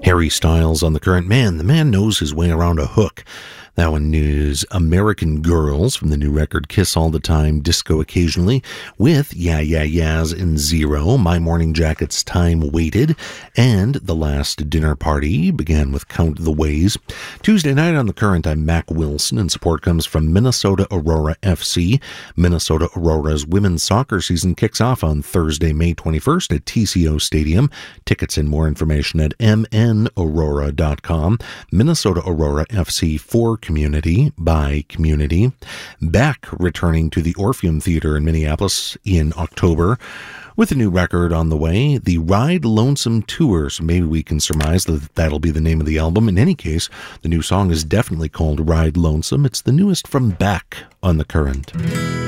Harry Styles on the current. Man, the man knows his way around a hook. That one is American Girls from the new record Kiss All the Time, Disco Occasionally, with Yeah Yeah Yeahs and Zero, My Morning Jacket's Time Waited, and The Last Dinner Party began with Count the Ways. Tuesday night on the current, I'm Mac Wilson, and support comes from Minnesota Aurora FC. Minnesota Aurora's women's soccer season kicks off on Thursday, May 21st at TCO Stadium. Tickets and more information at mnaurora.com. Minnesota Aurora FC for community by community. Beck returning to the Orpheum Theater in Minneapolis in October with a new record on the way, the Ride Lonesome Tour. So maybe we can surmise that that'll be the name of the album. In any case, the new song is definitely called Ride Lonesome. It's the newest from Beck on the current.